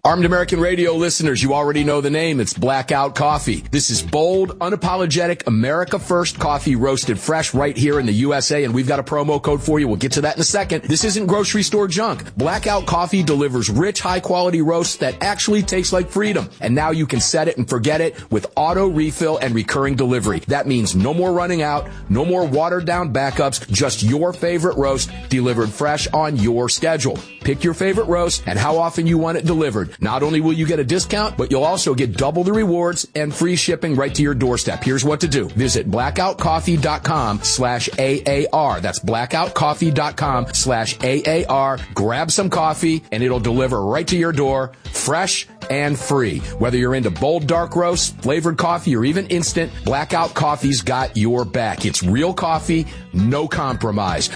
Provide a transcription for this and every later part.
Armed American Radio listeners, you already know the name. It's Blackout Coffee. This is bold, unapologetic, America First coffee roasted fresh right here in the USA, and we've got a promo code for you. We'll get to that in a second. This isn't grocery store junk. Blackout Coffee delivers rich, high-quality roasts that actually taste like freedom. And now you can set it and forget it with auto refill and recurring delivery. That means no more running out, no more watered-down backups, just your favorite roast delivered fresh on your schedule. Pick your favorite roast and how often you want it delivered. Not only will you get a discount, but you'll also get double the rewards and free shipping right to your doorstep. Here's what to do. Visit blackoutcoffee.com/AAR. That's blackoutcoffee.com/AAR. Grab some coffee and it'll deliver right to your door, fresh and free. Whether you're into bold dark roasts, flavored coffee, or even instant, Blackout Coffee's got your back. It's real coffee, no compromise.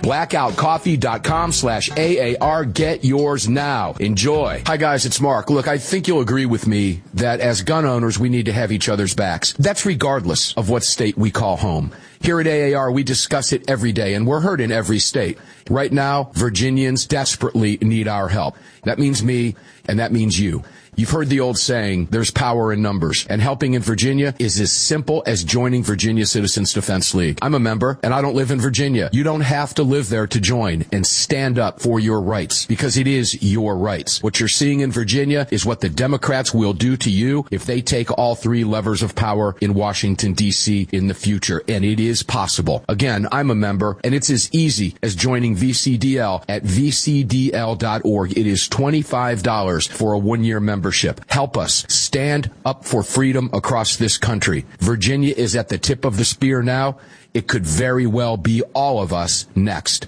blackoutcoffee.com/AAR. Get yours now. Enjoy. Hi guys, it's Mark. Look, I think you'll agree with me that as gun owners, we need to have each other's backs. That's regardless of what state we call home. Here at AAR, we discuss it every day, and we're heard in every state. Right now, Virginians desperately need our help. That means me, and that means you. You've heard the old saying, there's power in numbers, and helping in Virginia is as simple as joining Virginia Citizens Defense League. I'm a member, and I don't live in Virginia. You don't have to live there to join and stand up for your rights, because it is your rights. What you're seeing in Virginia is what the Democrats will do to you if they take all three levers of power in Washington, D.C. in the future, and it is possible. Again, I'm a member, and it's as easy as joining VCDL at vcdl.org. It is $25 for a one-year membership. Help us stand up for freedom across this country. Virginia is at the tip of the spear now. It could very well be all of us next.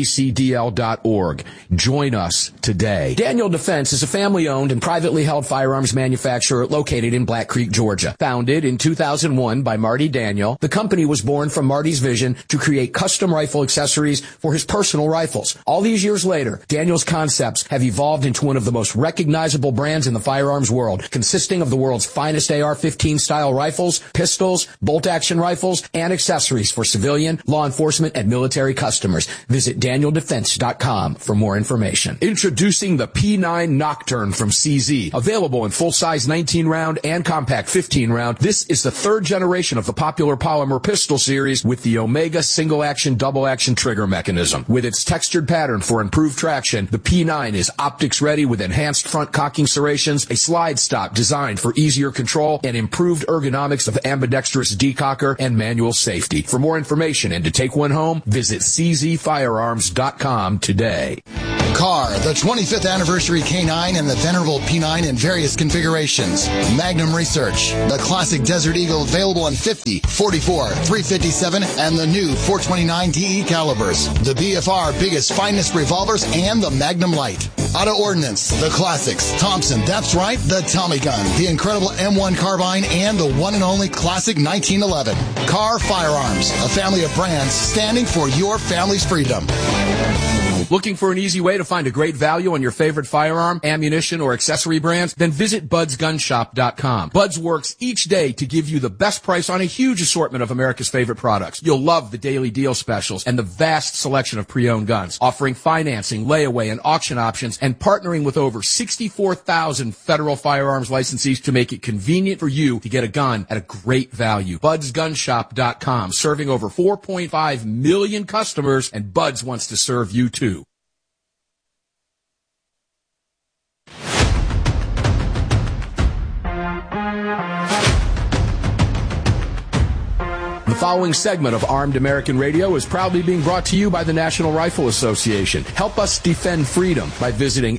VCDL.org. Join us today. Daniel Defense is a family-owned and privately held firearms manufacturer located in Black Creek, Georgia. Founded in 2001 by Marty Daniel, the company was born from Marty's vision to create custom rifle accessories for his personal rifles. All these years later, Daniel's concepts have evolved into one of the most recognizable brands in the firearms world, consisting of the world's finest AR-15 style rifles, pistols, bolt-action rifles, and accessories for civilian, law enforcement, and military customers. Visit DanielDefense.com for more information. Introducing the P9 Nocturne from CZ. Available in full-size 19-round and compact 15-round, this is the third generation of the popular polymer pistol series with the Omega single-action, double-action trigger mechanism. With its textured pattern for improved traction, the P9 is optics-ready with enhanced front cocking serrations, a slide stop designed for easier control, and improved ergonomics of ambidextrous decocker and manual safety. For more information and to take one home, visit czfirearms.com today. CAR, the 25th anniversary K9 and the venerable P9 in various configurations. Magnum Research, the classic Desert Eagle available in 50, 44, 357, and the new 429 DE calibers. The BFR biggest, finest revolvers and the Magnum Light. Auto Ordnance, the classics. Thompson, that's right, the Tommy gun, the incredible M1 carbine, and the one and only classic 1911. CAR Firearms, a family of brands standing for your family's freedom. Looking for an easy way to find a great value on your favorite firearm, ammunition, or accessory brands? Then visit BudsGunShop.com. Buds works each day to give you the best price on a huge assortment of America's favorite products. You'll love the daily deal specials and the vast selection of pre-owned guns, offering financing, layaway, and auction options, and partnering with over 64,000 federal firearms licensees to make it convenient for you to get a gun at a great value. BudsGunShop.com, serving over 4.5 million customers, and Buds wants to serve you too. The following segment of Armed American Radio is proudly being brought to you by the National Rifle Association. Help us defend freedom by visiting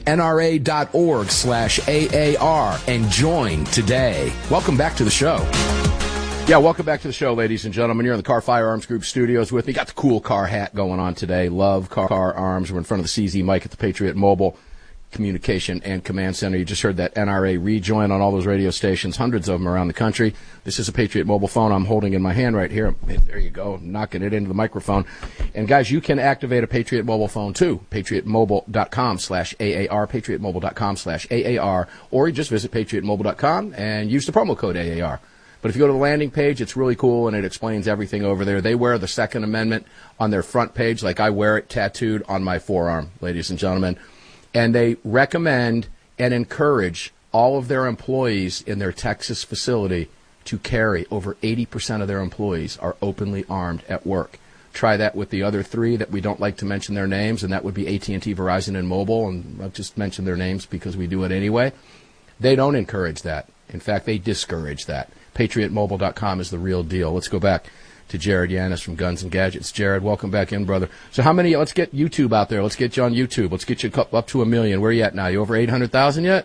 nra.org/AAR and join today. Welcome back to the show. Yeah, welcome back to the show, ladies and gentlemen. You're in the Car Firearms Group studios with me. Got the cool car hat going on today. Love Car Arms. We're in front of the CZ mic at the Patriot Mobile Communication and Command Center. You just heard that NRA rejoin on all those radio stations, hundreds of them around the country. This is a Patriot mobile phone I'm holding in my hand right here. There you go, knocking it into the microphone. And guys, you can activate a Patriot mobile phone too. PatriotMobile.com/AAR, PatriotMobile.com/AAR, or you just visit PatriotMobile.com and use the promo code AAR. But if you go to the landing page, it's really cool, and it explains everything over there. They wear the Second Amendment on their front page, like I wear it tattooed on my forearm, ladies and gentlemen. And they recommend and encourage all of their employees in their Texas facility to carry. Over 80% of their employees are openly armed at work. Try that with the other three that we don't like to mention their names, and that would be AT&T, Verizon, and Mobile, and I'll just mention their names because we do it anyway. They don't encourage that. In fact, they discourage that. PatriotMobile.com is the real deal. Let's go back to Jared Yanis from Guns and Gadgets. Jared, welcome back in, brother. So how many, let's get YouTube out there. Let's get you on YouTube. Let's get you up to 1 million. Where are you at now? You over 800,000 yet?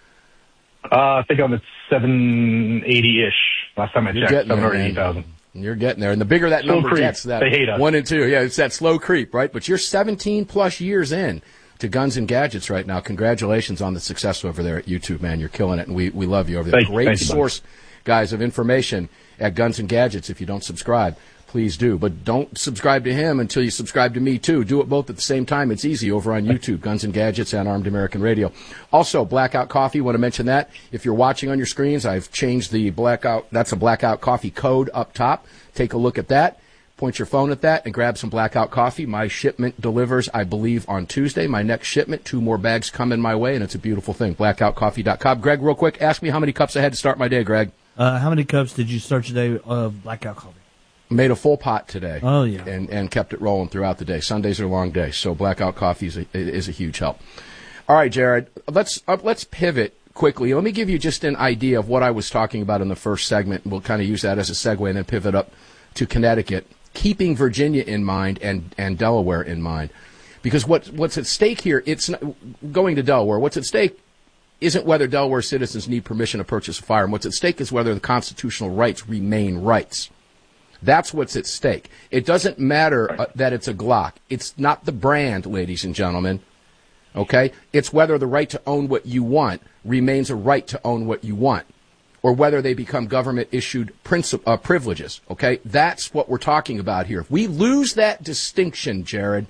I think I'm at 780-ish. Last time I checked, 780,000. You're getting there. And the bigger that number gets, that they hate us. 1 and 2. Yeah, it's that slow creep, right? But you're 17-plus years in to Guns and Gadgets right now. Congratulations on the success over there at YouTube, man. You're killing it, and we love you over there. Great source, guys, of information at Guns and Gadgets. If you don't subscribe, please do. But don't subscribe to him until you subscribe to me, too. Do it both at the same time. It's easy over on YouTube, Guns and Gadgets and Armed American Radio. Also, Blackout Coffee, want to mention that. If you're watching on your screens, I've changed the Blackout. That's a Blackout Coffee code up top. Take a look at that. Point your phone at that and grab some Blackout Coffee. My shipment delivers, I believe, on Tuesday. My next shipment, 2 more bags come in my way, and it's a beautiful thing. BlackoutCoffee.com. Greg, real quick, ask me how many cups I had to start my day, Greg. How many cups did you start today of Blackout Coffee? Made a full pot today. Oh, yeah. And kept it rolling throughout the day. Sundays are long days, so Blackout Coffee is a huge help. All right, Jared, let's pivot quickly. Let me give you just an idea of what I was talking about in the first segment. We'll kind of use that as a segue and then pivot up to Connecticut, keeping Virginia in mind and Delaware in mind. Because what's at stake here, it's not, going to Delaware, what's at stake isn't whether Delaware citizens need permission to purchase a firearm. What's at stake is whether the constitutional rights remain rights. That's what's at stake. It doesn't matter that it's a Glock. It's not the brand, ladies and gentlemen. Okay? It's whether the right to own what you want remains a right to own what you want, or whether they become government-issued privileges. Okay? That's what we're talking about here. If we lose that distinction, Jared,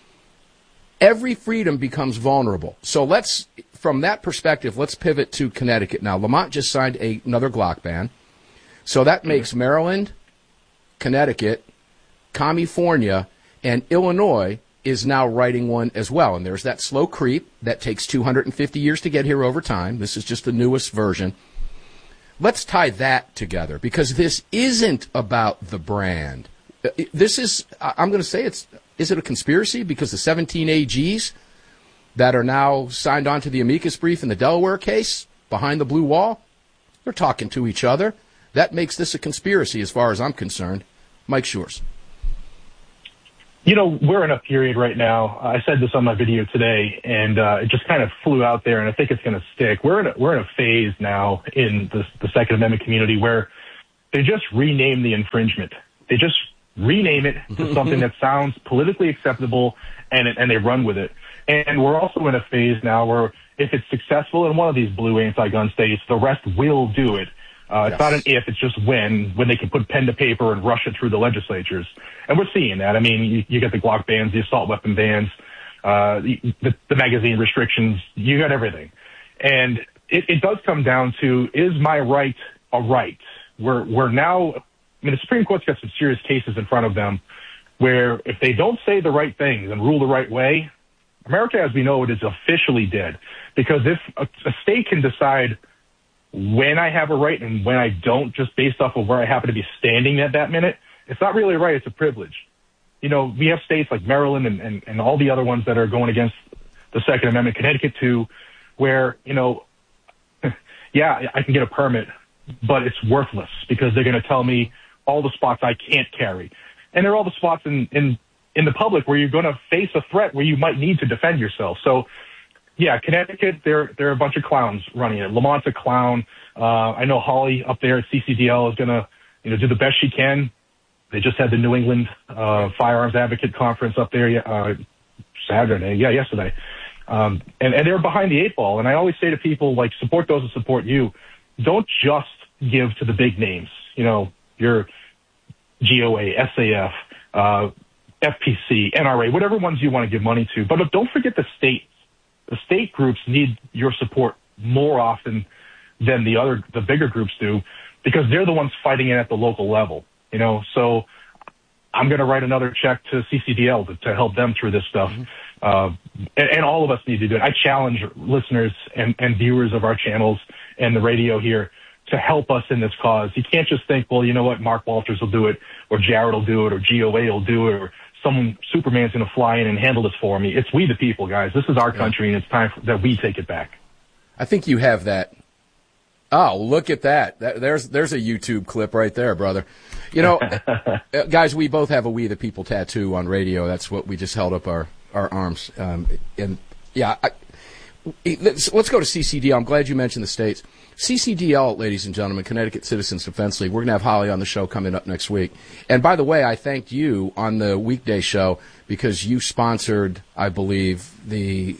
every freedom becomes vulnerable. So from that perspective, let's pivot to Connecticut now. Lamont just signed another Glock ban. So that makes Maryland, Connecticut, California, and Illinois is now writing one as well. And there's that slow creep that takes 250 years to get here over time. This is just the newest version. Let's tie that together, because this isn't about the brand. This is, I'm going to say is it a conspiracy? Because the 17 AGs that are now signed on to the amicus brief in the Delaware case behind the blue wall, they're talking to each other. That makes this a conspiracy as far as I'm concerned. Mike Shores. You know, we're in a period right now. I said this on my video today, and it just kind of flew out there, and I think it's going to stick. We're in a phase now in the Second Amendment community where they just rename the infringement. They just rename it to something that sounds politically acceptable, and they run with it. And we're also in a phase now where if it's successful in one of these blue anti-gun states, the rest will do it. It's not an if, it's just when they can put pen to paper and rush it through the legislatures. And we're seeing that. I mean, you get the Glock bans, the assault weapon bans, the magazine restrictions, you got everything. And it does come down to, is my right a right? We're now, I mean, the Supreme Court's got some serious cases in front of them where if they don't say the right things and rule the right way, America as we know it is officially dead. Because if a state can decide when I have a right and when I don't, just based off of where I happen to be standing at that minute, it's not really a right, it's a privilege. You know, we have states like Maryland and all the other ones that are going against the Second Amendment, Connecticut too, where, you know, yeah, I can get a permit, but it's worthless because they're going to tell me all the spots I can't carry. And there are all the spots in the public where you're going to face a threat where you might need to defend yourself. So, yeah, Connecticut, they're a bunch of clowns running it. Lamont's a clown. I know Holly up there at CCDL is going to, do the best she can. They just had the New England Firearms Advocate Conference up there yesterday. And they're behind the 8 ball. And I always say to people, like, support those who support you. Don't just give to the big names. Your GOA, SAF, FPC, NRA, whatever ones you want to give money to. But don't forget the states. The state groups need your support more often than the bigger groups do, because they're the ones fighting it at the local level. So I'm going to write another check to CCDL to help them through this stuff. And all of us need to do it. I challenge listeners and viewers of our channels and the radio here to help us in this cause. You can't just think, well, you know what, Mark Walters will do it, or Jared will do it, or GOA will do it, or Superman's going to fly in and handle this for me. It's we the people, guys. This is our country, and it's time that we take it back. I think you have that. Oh, look at that. There's a YouTube clip right there, brother. You know, guys, we both have a We the People tattoo on radio. That's what we just held up our arms. And yeah, let's go to CCDL. I'm glad you mentioned the states. CCDL, ladies and gentlemen, Connecticut Citizens Defense League. We're going to have Holly on the show coming up next week. And by the way, I thanked you on the weekday show because you sponsored, I believe, the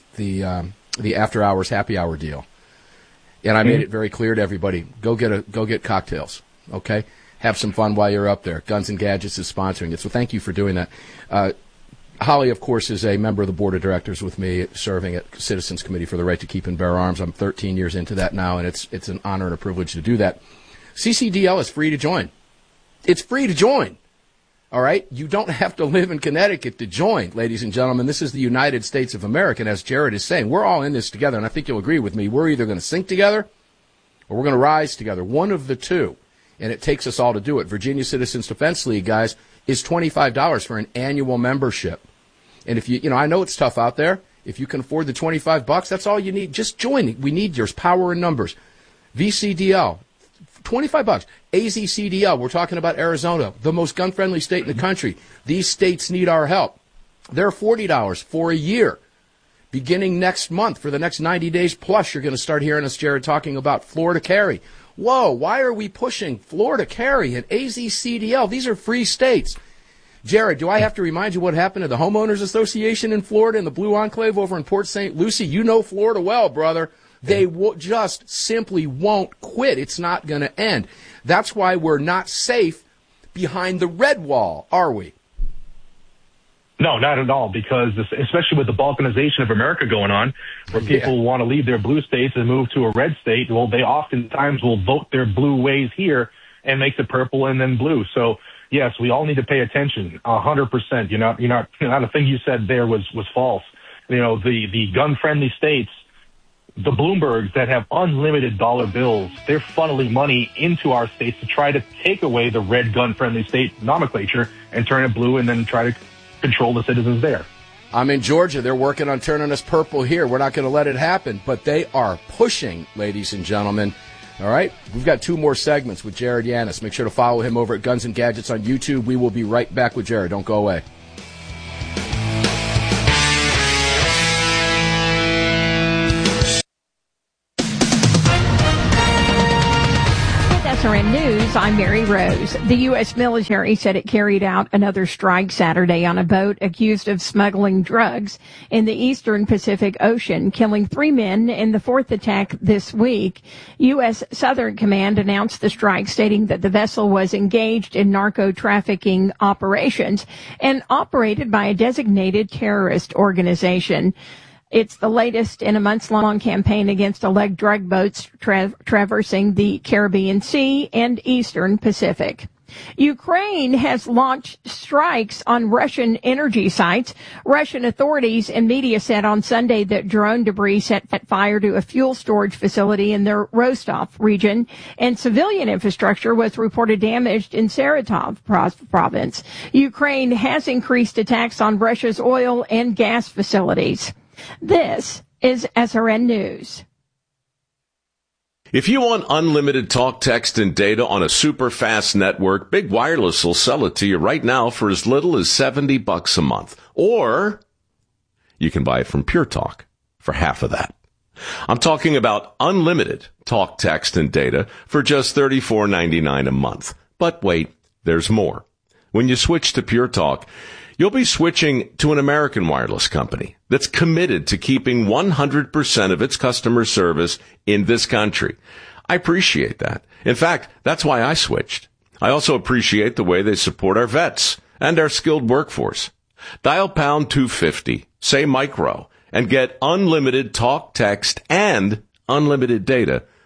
after hours happy hour deal. And I made it very clear to everybody, go get cocktails, okay? Have some fun while you're up there. Guns and Gadgets is sponsoring it, so thank you for doing that. Holly, of course, is a member of the board of directors with me, serving at Citizens Committee for the Right to Keep and Bear Arms. I'm 13 years into that now, and it's an honor and a privilege to do that. CCDL is free to join. It's free to join. All right? You don't have to live in Connecticut to join, ladies and gentlemen. This is the United States of America, and as Jared is saying, we're all in this together, and I think you'll agree with me. We're either going to sink together or we're going to rise together, one of the two, and it takes us all to do it. Virginia Citizens Defense League, guys, is $25 for an annual membership. And if you know, I know it's tough out there. If you can afford the $25, that's all you need. Just join. We need yours. Power in numbers. VCDL, $25. AZCDL, we're talking about Arizona, the most gun-friendly state in the country. These states need our help. They're $40 for a year. Beginning next month, for the next 90 days plus, you're going to start hearing us, Jared, talking about Florida Carry. Whoa, why are we pushing Florida Carry and AZCDL? These are free states. Jared, do I have to remind you what happened to the Homeowners Association in Florida and the Blue Enclave over in Port St. Lucie? You know Florida well, brother. They just simply won't quit. It's not going to end. That's why we're not safe behind the red wall, are we? No, not at all, because especially with the balkanization of America going on, where people want to leave their blue states and move to a red state, well, they oftentimes will vote their blue ways here and makes it purple and then blue. So, yes, we all need to pay attention, 100%. You're not a thing you said there was false. You know, the gun-friendly states, the Bloombergs that have unlimited dollar bills, they're funneling money into our states to try to take away the red gun-friendly state nomenclature and turn it blue and then try to control the citizens there. I'm in Georgia. They're working on turning us purple here. We're not going to let it happen, but they are pushing, ladies and gentlemen. All right? We've got 2 more segments with Jared Yanis. Make sure to follow him over at Guns and Gadgets on YouTube. We will be right back with Jared. Don't go away. SRN News, I'm Mary Rose. The U.S. military said it carried out another strike Saturday on a boat accused of smuggling drugs in the eastern Pacific Ocean, killing 3 men in the 4th attack this week. U.S. Southern Command announced the strike, stating that the vessel was engaged in narco-trafficking operations and operated by a designated terrorist organization. It's the latest in a months-long campaign against alleged drug boats traversing the Caribbean Sea and Eastern Pacific. Ukraine has launched strikes on Russian energy sites. Russian authorities and media said on Sunday that drone debris set fire to a fuel storage facility in their Rostov region, and civilian infrastructure was reported damaged in Saratov province. Ukraine has increased attacks on Russia's oil and gas facilities. This is SRN News. If you want unlimited talk, text, and data on a super fast network, Big Wireless will sell it to you right now for as little as $70 a month. Or you can buy it from Pure Talk for half of that. I'm talking about unlimited talk, text, and data for just $34.99 a month. But wait, there's more. When you switch to Pure Talk, you'll be switching to an American wireless company that's committed to keeping 100% of its customer service in this country. I appreciate that. In fact, that's why I switched. I also appreciate the way they support our vets and our skilled workforce. Dial pound 250, say micro, and get unlimited talk, text, and unlimited data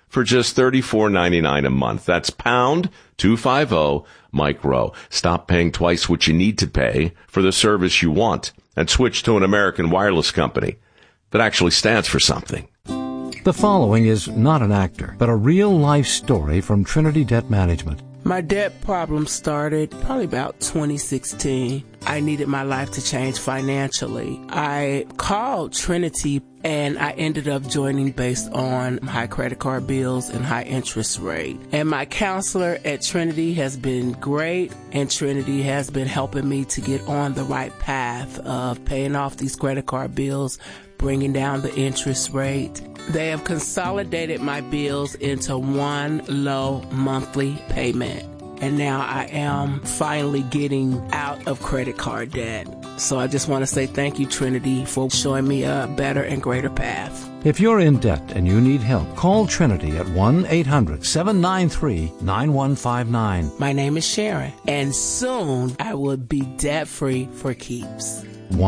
for just $34.99 a month. That's pound 250 Mike Rowe. Stop paying twice what you need to pay for the service you want and switch to an American Wireless company that actually stands for something. The following is not an actor, but a real-life story from Trinity Debt Management. My debt problem started probably about 2016. I needed my life to change financially. I called Trinity and I ended up joining based on high credit card bills and high interest rate. And my counselor at Trinity has been great, and Trinity has been helping me to get on the right path of paying off these credit card bills, bringing down the interest rate. They have consolidated my bills into one low monthly payment. And now I am finally getting out of credit card debt. So I just want to say thank you, Trinity, for showing me a better and greater path. If you're in debt and you need help, call Trinity at 1-800-793-9159. My name is Sharon, and soon I will be debt-free for keeps.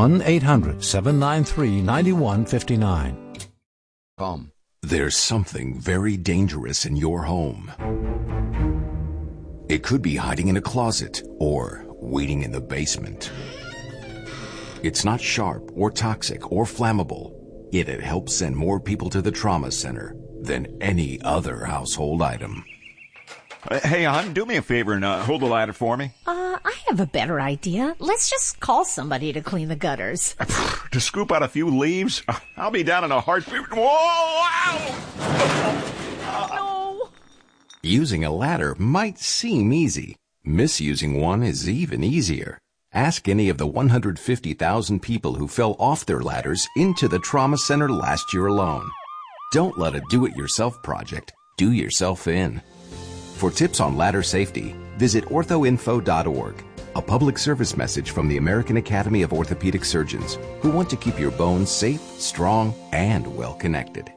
1-800-793-9159. There's something very dangerous in your home. It could be hiding in a closet or waiting in the basement. It's not sharp or toxic or flammable, yet it helps send more people to the trauma center than any other household item. Hey, hon, do me a favor and hold the ladder for me. I have a better idea. Let's just call somebody to clean the gutters. To scoop out a few leaves? I'll be down in a heartbeat. Whoa! Ow! No. Using a ladder might seem easy. Misusing one is even easier. Ask any of the 150,000 people who fell off their ladders into the trauma center last year alone. Don't let a do-it-yourself project do yourself in. For tips on ladder safety, visit orthoinfo.org, a public service message from the American Academy of Orthopedic Surgeons, who want to keep your bones safe, strong, and well-connected.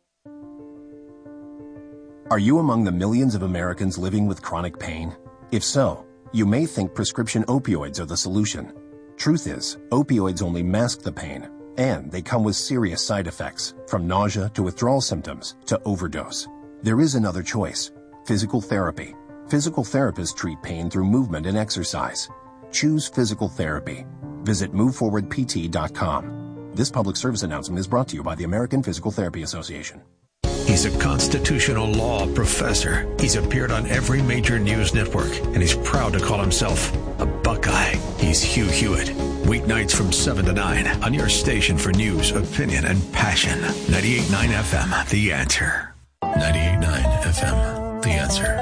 Are you among the millions of Americans living with chronic pain? If so, you may think prescription opioids are the solution. Truth is, opioids only mask the pain, and they come with serious side effects, from nausea to withdrawal symptoms to overdose. There is another choice: physical therapy. Physical therapists treat pain through movement and exercise. Choose physical therapy. Visit moveforwardpt.com. This public service announcement is brought to you by the American Physical Therapy Association. He's a constitutional law professor. He's appeared on every major news network, and he's proud to call himself a Buckeye. He's Hugh Hewitt. Weeknights from 7 to 9 on your station for news, opinion, and passion. 98.9 FM, The Answer. 98.9 FM, The Answer.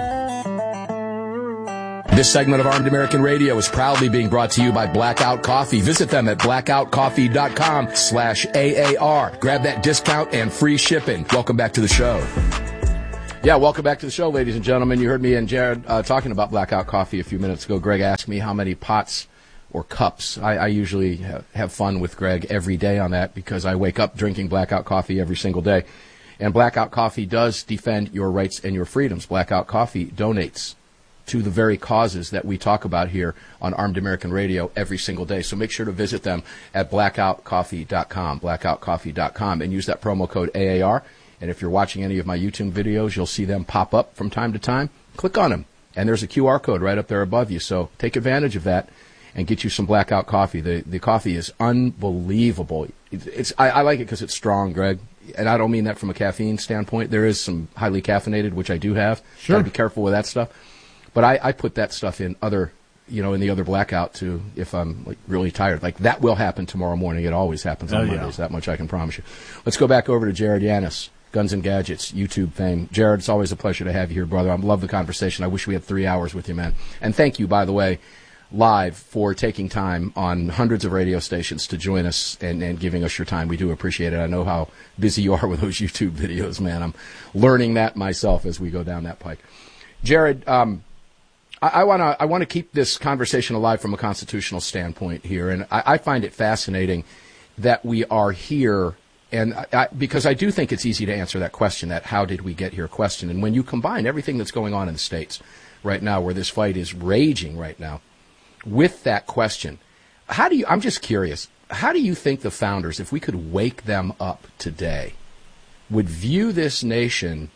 This segment of Armed American Radio is proudly being brought to you by Blackout Coffee. Visit them at blackoutcoffee.com/AAR. Grab that discount and free shipping. Welcome back to the show. Yeah, welcome back to the show, ladies and gentlemen. You heard me and Jared talking about Blackout Coffee a few minutes ago. Greg asked me how many pots or cups. I usually have fun with Greg every day on that because I wake up drinking Blackout Coffee every single day. And Blackout Coffee does defend your rights and your freedoms. Blackout Coffee donates to the very causes that we talk about here on Armed American Radio every single day. So make sure to visit them at blackoutcoffee.com, blackoutcoffee.com, and use that promo code AAR. And if you're watching any of my YouTube videos, you'll see them pop up from time to time. Click on them, and there's a QR code right up there above you. So take advantage of that and get you some Blackout Coffee. The coffee is unbelievable. I like it because it's strong, Greg. And I don't mean that from a caffeine standpoint. There is some highly caffeinated, which I do have. Sure. Gotta be careful with that stuff. But I put that stuff in other, in the other blackout too, if I'm like really tired. Like that will happen tomorrow morning. It always happens on Mondays. That much I can promise you. Let's go back over to Jared Yanis, Guns and Gadgets, YouTube fame. Jared, it's always a pleasure to have you here, brother. I love the conversation. I wish we had 3 hours with you, man. And thank you, by the way, live, for taking time on hundreds of radio stations to join us and giving us your time. We do appreciate it. I know how busy you are with those YouTube videos, man. I'm learning that myself as we go down that pike. Jared, I want to keep this conversation alive from a constitutional standpoint here, and I find it fascinating that we are here, and because I do think it's easy to answer that question, that how did we get here question. And when you combine everything that's going on in the states right now, where this fight is raging right now, with that question, I'm just curious, how do you think the founders, if we could wake them up today, would view this nation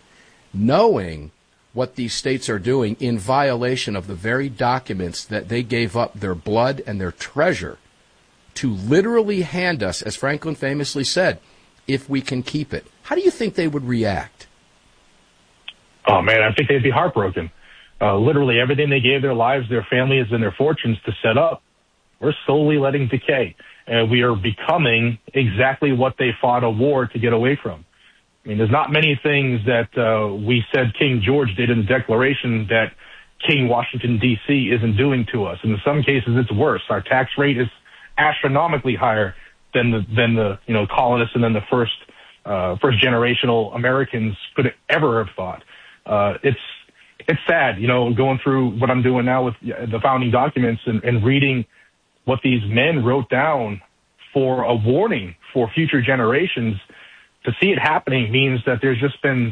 knowing what these states are doing in violation of the very documents that they gave up their blood and their treasure to literally hand us, as Franklin famously said, if we can keep it. How do you think they would react? Oh, man, I think they'd be heartbroken. Literally everything they gave their lives, their families, and their fortunes to set up, we're slowly letting decay. And we are becoming exactly what they fought a war to get away from. I mean, there's not many things that we said King George did in the Declaration that King Washington, D.C. isn't doing to us. In some cases, it's worse. Our tax rate is astronomically higher than the colonists and then the first generational Americans could ever have thought. It's sad, going through what I'm doing now with the founding documents and reading what these men wrote down for a warning for future generations. To see it happening means that there's just been,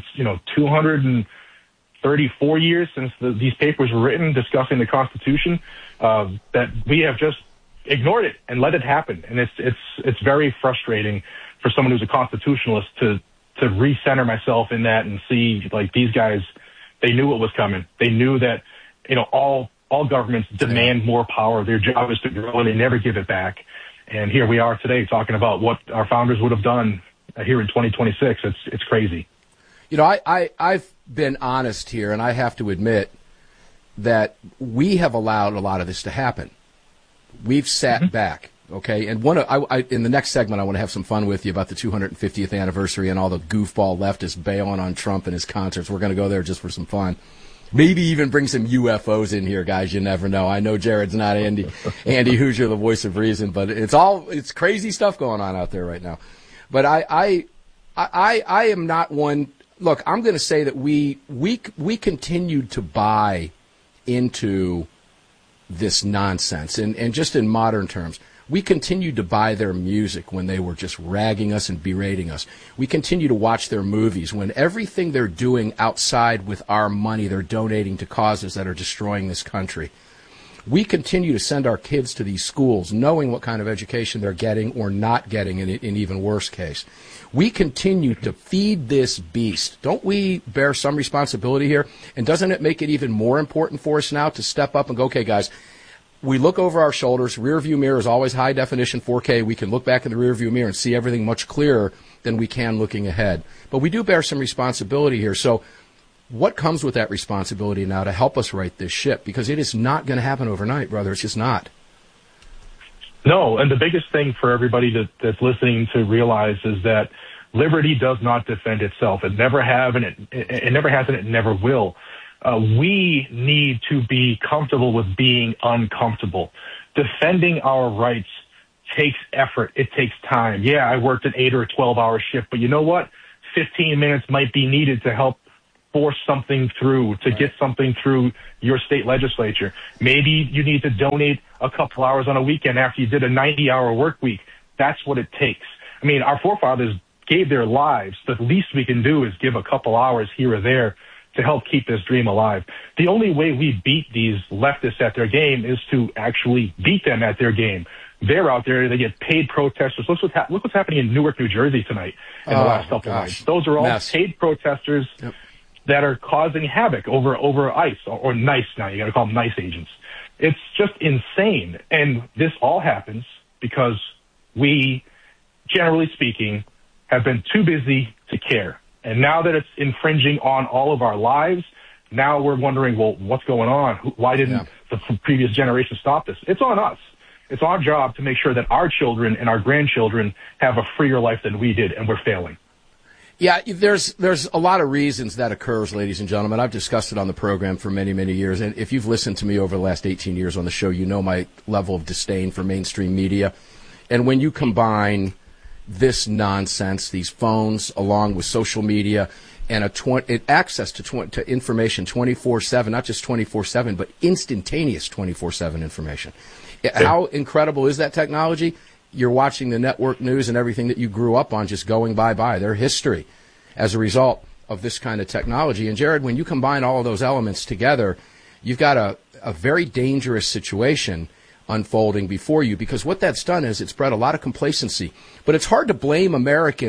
234 years since these papers were written discussing the Constitution, that we have just ignored it and let it happen. And it's very frustrating for someone who's a constitutionalist to recenter myself in that and see, like, these guys, they knew what was coming. They knew that, all governments demand more power. Their job is to grow and they never give it back. And here we are today talking about what our founders would have done here in 2026. It's crazy. I've been honest here, and I have to admit that we have allowed a lot of this to happen. We've sat back, okay? And in the next segment, I want to have some fun with you about the 250th anniversary and all the goofball leftists bailing on Trump and his concerts. We're going to go there just for some fun. Maybe even bring some UFOs in here, guys. You never know. I know Jared's not Andy Hoosier, the voice of reason, but it's crazy stuff going on out there right now. But I am not one. Look, I'm going to say that we continued to buy into this nonsense, and just in modern terms, we continued to buy their music when they were just ragging us and berating us. We continue to watch their movies when everything they're doing outside with our money, they're donating to causes that are destroying this country. We continue to send our kids to these schools knowing what kind of education they're getting or not getting in even worse case. We continue to feed this beast. Don't we bear some responsibility here? And doesn't it make it even more important for us now to step up and go, okay, guys, we look over our shoulders. Rear view mirror is always high definition 4K. We can look back in the rear view mirror and see everything much clearer than we can looking ahead. But we do bear some responsibility here. So what comes with that responsibility now to help us right this ship? Because it is not going to happen overnight, brother. It's just not. No, and the biggest thing for everybody that's listening to realize is that liberty does not defend itself. It never have, and it never has, and it never will. We need to be comfortable with being uncomfortable. Defending our rights takes effort. It takes time. Yeah, I worked an 8 or 12-hour shift, but you know what? 15 minutes might be needed to help force something through, to get something through your state legislature. Maybe you need to donate a couple hours on a weekend after you did a 90-hour work week. That's what it takes. I mean, our forefathers gave their lives. The least we can do is give a couple hours here or there to help keep this dream alive. The only way we beat these leftists at their game is to actually beat them at their game. They're out there. They get paid protesters. Look what's happening in Newark, New Jersey tonight in the last couple of nights. Those are all paid protesters that are causing havoc over ICE or NICE now. You got to call them NICE agents. It's just insane. And this all happens because we, generally speaking, have been too busy to care. And now that it's infringing on all of our lives, now we're wondering, well, what's going on? Why didn't the previous generation stop this? It's on us. It's our job to make sure that our children and our grandchildren have a freer life than we did, and we're failing. Yeah, there's a lot of reasons that occurs, ladies and gentlemen. I've discussed it on the program for many, many years. And if you've listened to me over the last 18 years on the show, you know my level of disdain for mainstream media. And when you combine this nonsense, these phones, along with social media, and access to information 24/7, not just 24/7, but instantaneous 24/7 information. How incredible is that technology? You're watching the network news and everything that you grew up on just going by their history as a result of this kind of technology. And Jared, when you combine all of those elements together, you've got a very dangerous situation unfolding before you, because what that's done is it's bred a lot of complacency. But it's hard to blame Americans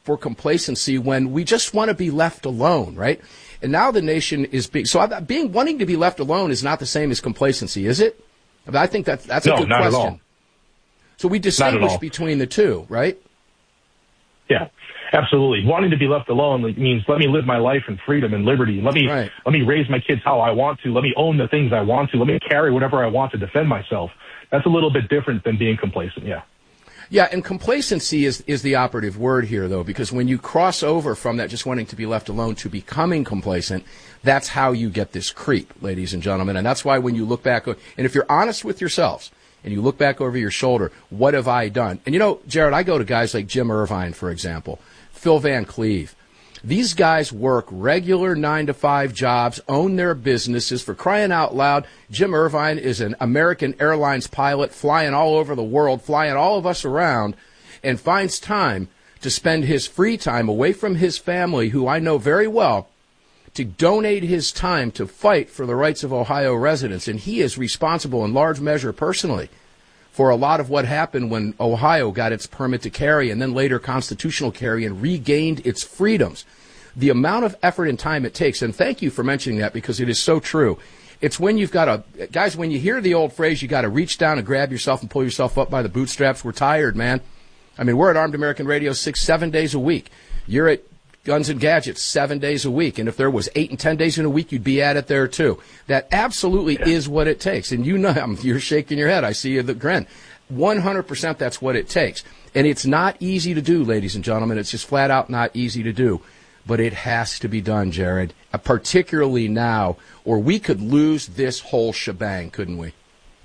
for complacency when we just want to be left alone, right? And now the nation is wanting to be left alone is not the same as complacency, is it? I think that's a good not question. At all. So we distinguish between the two, right? Yeah, absolutely. Wanting to be left alone means let me live my life in freedom and liberty. Let me raise my kids how I want to. Let me own the things I want to. Let me carry whatever I want to defend myself. That's a little bit different than being complacent, yeah. Yeah, and complacency is the operative word here, though, because when you cross over from that just wanting to be left alone to becoming complacent, that's how you get this creep, ladies and gentlemen. And that's why when you look back, and if you're honest with yourselves, and you look back over your shoulder, what have I done? And you know, Jared, I go to guys like Jim Irvine, for example, Phil Van Cleve. These guys work regular 9-to-5 jobs, own their businesses. For crying out loud, Jim Irvine is an American Airlines pilot flying all over the world, flying all of us around, and finds time to spend his free time away from his family, who I know very well, to donate his time to fight for the rights of Ohio residents. And he is responsible in large measure personally for a lot of what happened when Ohio got its permit to carry and then later constitutional carry and regained its freedoms. The amount of effort and time it takes, and thank you for mentioning that because it is so true. It's when you've got guys, when you hear the old phrase, you got to reach down and grab yourself and pull yourself up by the bootstraps. We're tired, man. I mean, we're at Armed American Radio 6-7 days a week. You're at Guns and Gadgets 7 days a week. And if there was 8 and 10 days in a week, you'd be at it there too. That absolutely is what it takes. And you know, you're shaking your head. I see you the grin. 100% that's what it takes. And it's not easy to do, ladies and gentlemen. It's just flat out not easy to do. But it has to be done, Jared, particularly now, or we could lose this whole shebang, couldn't we?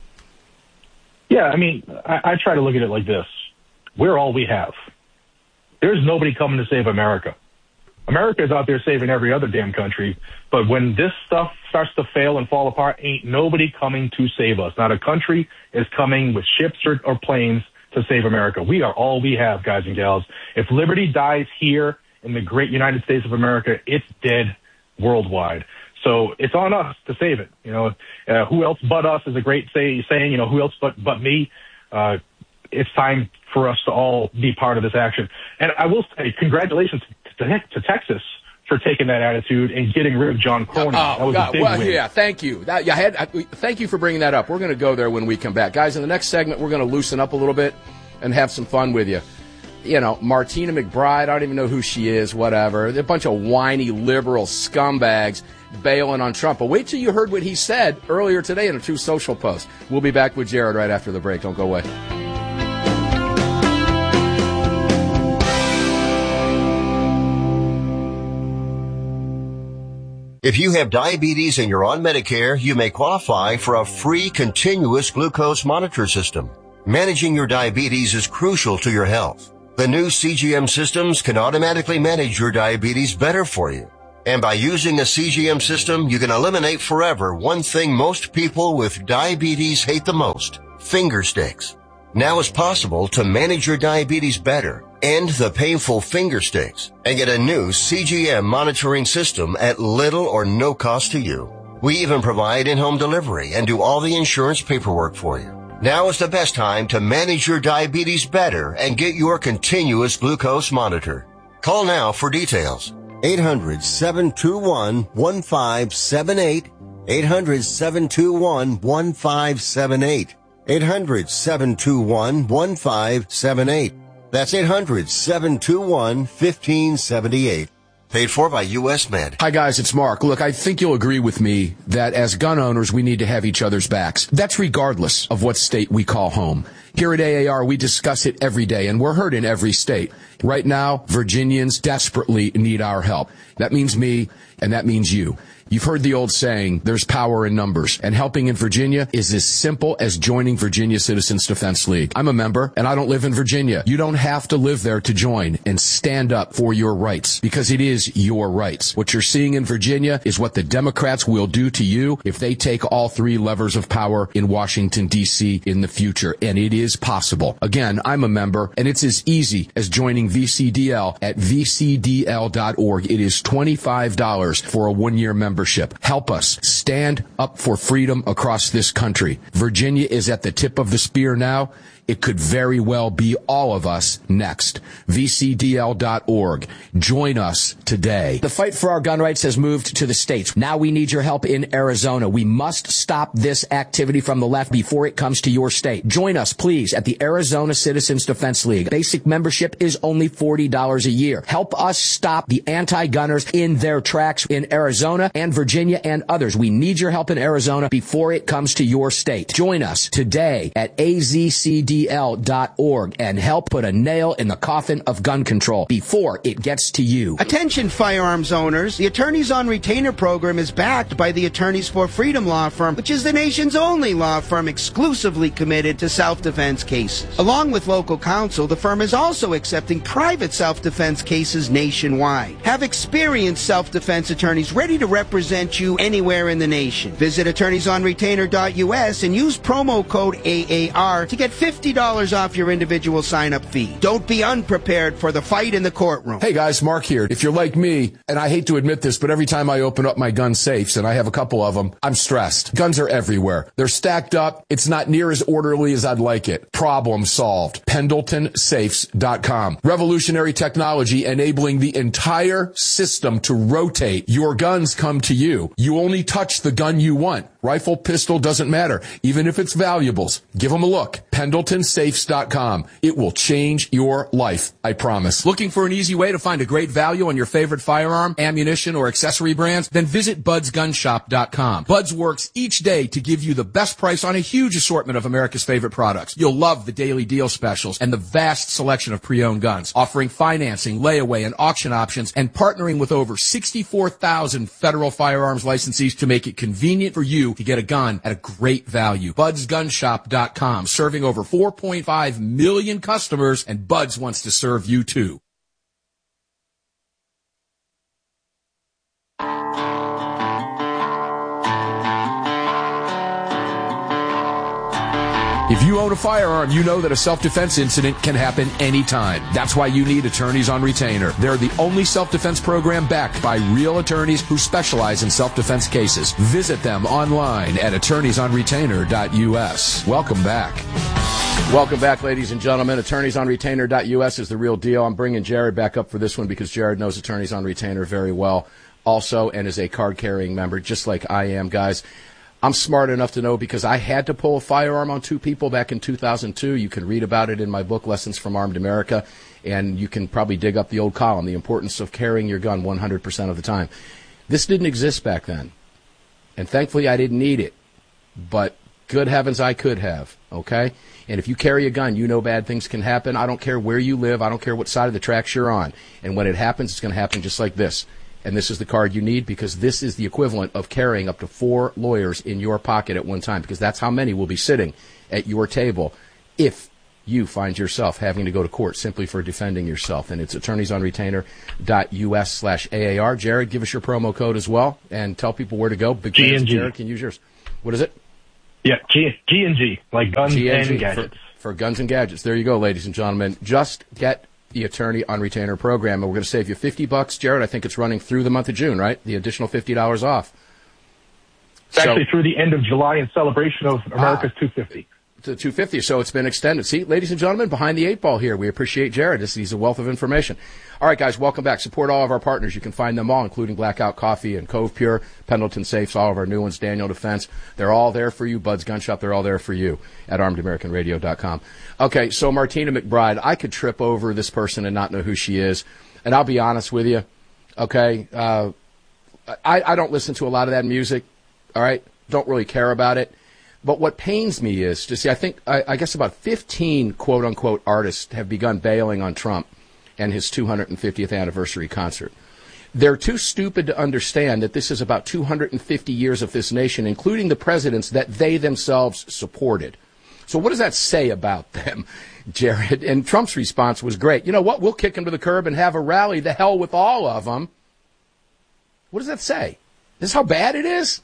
Yeah, I mean, I try to look at it like this. We're all we have. There's nobody coming to save America. America's out there saving every other damn country, but when this stuff starts to fail and fall apart, ain't nobody coming to save us. Not a country is coming with ships or planes to save America. We are all we have, guys and gals. If liberty dies here in the great United States of America, it's dead worldwide. So it's on us to save it. You know, who else but us is a great saying, you know, who else but me? It's time for us to all be part of this action. And I will say congratulations to Texas for taking that attitude and getting rid of John Cronin. That was a big win. Yeah, thank you. Thank you for bringing that up. We're going to go there when we come back. Guys, in the next segment, we're going to loosen up a little bit and have some fun with you. You know, Martina McBride, I don't even know who she is, whatever. They're a bunch of whiny liberal scumbags bailing on Trump. But wait till you heard what he said earlier today in a Truth Social post. We'll be back with Jared right after the break. Don't go away. If you have diabetes and you're on Medicare, you may qualify for a free continuous glucose monitor system. Managing your diabetes is crucial to your health. The new CGM systems can automatically manage your diabetes better for you. And by using a CGM system, you can eliminate forever one thing most people with diabetes hate the most: finger sticks. Now it's possible to manage your diabetes better, end the painful finger sticks, and get a new CGM monitoring system at little or no cost to you. We even provide in-home delivery and do all the insurance paperwork for you. Now is the best time to manage your diabetes better and get your continuous glucose monitor. Call now for details. 800-721-1578. 800-721-1578. 800-721-1578. That's 800-721-1578. Paid for by U.S. Med. Hi, guys, it's Mark. Look, I think you'll agree with me that as gun owners, we need to have each other's backs. That's regardless of what state we call home. Here at AAR, we discuss it every day, and we're heard in every state. Right now, Virginians desperately need our help. That means me, and that means you. You've heard the old saying, there's power in numbers, and helping in Virginia is as simple as joining Virginia Citizens Defense League. I'm a member, and I don't live in Virginia. You don't have to live there to join and stand up for your rights, because it is your rights. What you're seeing in Virginia is what the Democrats will do to you if they take all three levers of power in Washington, D.C. in the future, and it is possible. Again, I'm a member, and it's as easy as joining VCDL at vcdl.org. It is $25 for a one-year membership. Help us stand up for freedom across this country. Virginia is at the tip of the spear now. It could very well be all of us next. VCDL.org. Join us today. The fight for our gun rights has moved to the states. Now we need your help in Arizona. We must stop this activity from the left before it comes to your state. Join us, please, at the Arizona Citizens Defense League. Basic membership is only $40 a year. Help us stop the anti-gunners in their tracks in Arizona and Virginia and others. We need your help in Arizona before it comes to your state. Join us today at azcdl.org and help put a nail in the coffin of gun control before it gets to you. Attention firearms owners. The Attorneys on Retainer program is backed by the Attorneys for Freedom law firm, which is the nation's only law firm exclusively committed to self-defense cases. Along with local counsel, the firm is also accepting private self-defense cases nationwide. Have experienced self-defense attorneys ready to represent you anywhere in the nation. Visit attorneysonretainer.us and use promo code AAR to get $50 off your individual sign-up fee. Don't be unprepared for the fight in the courtroom. Hey guys, Mark here. If you're like me, and I hate to admit this, but every time I open up my gun safes, and I have a couple of them, I'm stressed. Guns are everywhere. They're stacked up. It's not near as orderly as I'd like it. Problem solved. PendletonSafes.com. Revolutionary technology enabling the entire system to rotate. Your guns come to you. You only touch the gun you want. Rifle, pistol, doesn't matter. Even if it's valuables. Give them a look. PendletonSafes.com. It will change your life, I promise. Looking for an easy way to find a great value on your favorite firearm, ammunition, or accessory brands? Then visit BudsGunShop.com. Buds works each day to give you the best price on a huge assortment of America's favorite products. You'll love the daily deal specials and the vast selection of pre-owned guns, offering financing, layaway, and auction options, and partnering with over 64,000 federal firearms licensees to make it convenient for you to get a gun at a great value. BudsGunShop.com, serving over 4.5 million customers, and Buds wants to serve you too. If you own a firearm, you know that a self-defense incident can happen anytime. That's why you need Attorneys on Retainer. They're the only self-defense program backed by real attorneys who specialize in self-defense cases. Visit them online at attorneysonretainer.us. Welcome back. Welcome back, ladies and gentlemen. Attorneysonretainer.us is the real deal. I'm bringing Jared back up for this one because Jared knows Attorneys on Retainer very well also and is a card-carrying member, just like I am, guys. I'm smart enough to know because I had to pull a firearm on two people back in 2002. You can read about it in my book, Lessons from Armed America, and you can probably dig up the old column, The Importance of Carrying Your Gun 100% of the Time. This didn't exist back then, and thankfully I didn't need it, but good heavens I could have, okay? And if you carry a gun, you know bad things can happen. I don't care where you live. I don't care what side of the tracks you're on. And when it happens, it's going to happen just like this. And this is the card you need because this is the equivalent of carrying up to 4 lawyers in your pocket at one time because that's how many will be sitting at your table if you find yourself having to go to court simply for defending yourself. And it's attorneysonretainer.us/AAR. Jared, give us your promo code as well and tell people where to go. Big fans, Jared can use yours. What is it? Yeah, G&G, like guns and gadgets. For guns and gadgets. There you go, ladies and gentlemen. Just get the Attorney on Retainer program, and we're going to save you $50, Jared. I think it's running through the month of June, right? The additional $50 off. It's actually through the end of July in celebration of America's 250. To 250, so it's been extended. See, ladies and gentlemen, behind the 8 ball here. We appreciate Jared. He's a wealth of information. All right, guys, welcome back. Support all of our partners. You can find them all, including Blackout Coffee and Cove Pure, Pendleton Safes, all of our new ones, Daniel Defense. They're all there for you. Bud's Gun Shop, they're all there for you at ArmedAmericanRadio.com. Okay, so Martina McBride, I could trip over this person and not know who she is. And I'll be honest with you, okay? I don't listen to a lot of that music, all right? Don't really care about it. But what pains me is to see, I guess about 15 quote-unquote artists have begun bailing on Trump and his 250th anniversary concert. They're too stupid to understand that this is about 250 years of this nation, including the presidents that they themselves supported. So what does that say about them, Jared? And Trump's response was great. You know what? We'll kick them to the curb and have a rally. The hell with all of them. What does that say? This is how bad it is?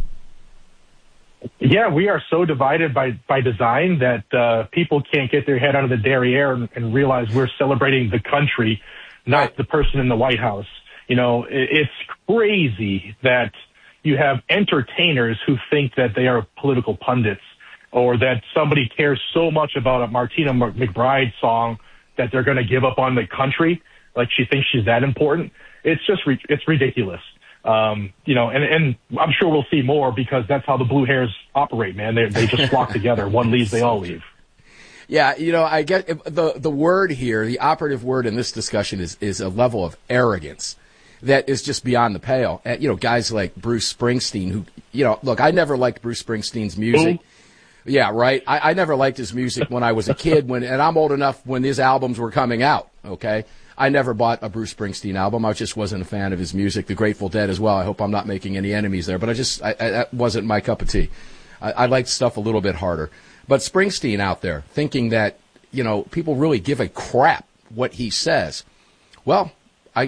Yeah, we are so divided by design that people can't get their head out of the derriere and realize we're celebrating the country, not the person in the White House. You know, it's crazy that you have entertainers who think that they are political pundits. or that somebody cares so much about a Martina McBride song that they're going to give up on the country. Like she thinks she's that important. It's just, it's ridiculous. You know, and I'm sure we'll see more because that's how the blue hairs operate, man. They just flock together. One leaves, they all leave. Yeah, you know, I get the word here, the operative word in this discussion is a level of arrogance that is just beyond the pale. You know, guys like Bruce Springsteen who, you know, look, I never liked Bruce Springsteen's music. Yeah, right. I never liked his music when I was a kid and I'm old enough when his albums were coming out, okay? I never bought a Bruce Springsteen album. I just wasn't a fan of his music. The Grateful Dead as well. I hope I'm not making any enemies there, but that wasn't my cup of tea. I liked stuff a little bit harder. But Springsteen out there thinking that, you know, people really give a crap what he says. Well, I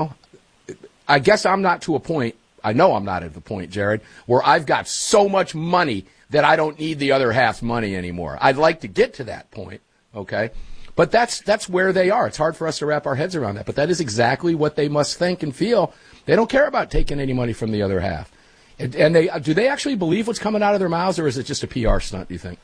guess I'm not to a point, I know I'm not at the point, Jared, where I've got so much money that I don't need the other half's money anymore. I'd like to get to that point, okay? But that's where they are. It's hard for us to wrap our heads around that. But that is exactly what they must think and feel. They don't care about taking any money from the other half. And do they actually believe what's coming out of their mouths, or is it just a PR stunt, do you think?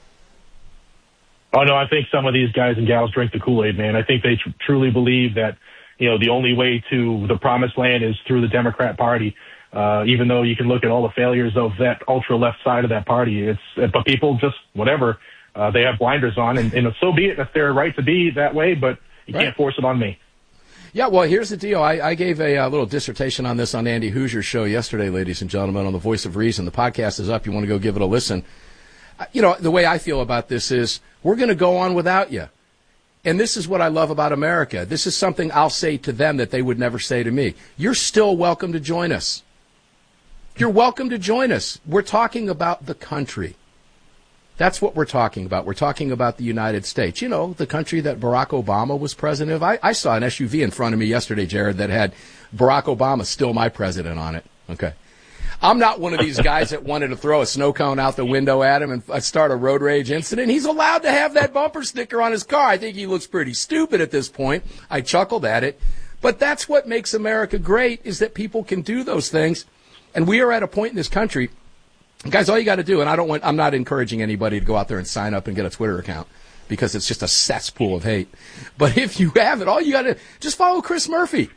Oh, no, I think some of these guys and gals drink the Kool-Aid, man. I think they truly believe that, you know, the only way to the promised land is through the Democrat Party. Even though you can look at all the failures of that ultra-left side of that party. But people just, whatever. They have blinders on, and so be it if they're right to be that way, but you can't force it on me. Yeah, well, here's the deal. I gave a little dissertation on this on Andy Hoosier's show yesterday, ladies and gentlemen, on the Voice of Reason. The podcast is up. You want to go give it a listen. You know, the way I feel about this is we're going to go on without you. And this is what I love about America. This is something I'll say to them that they would never say to me. You're still welcome to join us. You're welcome to join us. We're talking about the country. That's what we're talking about. We're talking about the United States. You know, the country that Barack Obama was president of. I saw an SUV in front of me yesterday, Jared, that had Barack Obama, still my president, on it. Okay. I'm not one of these guys that wanted to throw a snow cone out the window at him and start a road rage incident. He's allowed to have that bumper sticker on his car. I think he looks pretty stupid at this point. I chuckled at it. But that's what makes America great, is that people can do those things. And we are at a point in this country. Guys, all you got to do, and I'm not encouraging anybody to go out there and sign up and get a Twitter account because it's just a cesspool of hate. But if you have it, all you got to just follow Chris Murphy.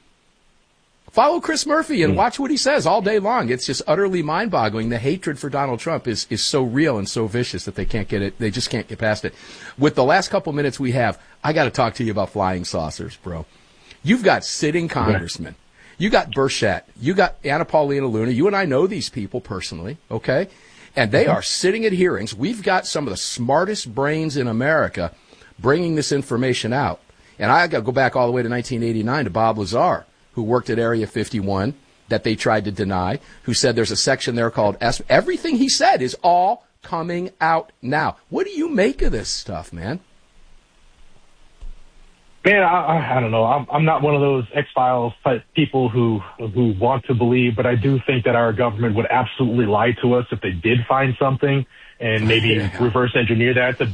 Follow Chris Murphy and watch what he says all day long. It's just utterly mind-boggling. The hatred for Donald Trump is so real and so vicious that they can't get it. They just can't get past it. With the last couple minutes we have, I got to talk to you about flying saucers, bro. You've got sitting congressmen. You got Burchett. You got Anna Paulina Luna. You and I know these people personally, okay? And they are sitting at hearings. We've got some of the smartest brains in America bringing this information out. And I got to go back all the way to 1989 to Bob Lazar, who worked at Area 51, that they tried to deny, who said there's a section there called S. Everything he said is all coming out now. What do you make of this stuff, man? Man, I don't know. I'm not one of those X-Files type people who want to believe, but I do think that our government would absolutely lie to us if they did find something and maybe reverse engineer that to